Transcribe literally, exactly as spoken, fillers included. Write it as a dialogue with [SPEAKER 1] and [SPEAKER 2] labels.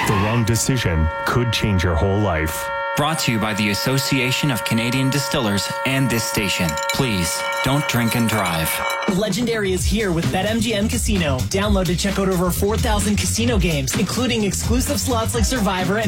[SPEAKER 1] The wrong decision could change your whole life.
[SPEAKER 2] Brought to you by the Association of Canadian Distillers and this station. Please, don't drink and drive.
[SPEAKER 3] Legendary is here with BetMGM Casino. Download to check out over four thousand casino games, including exclusive slots like Survivor and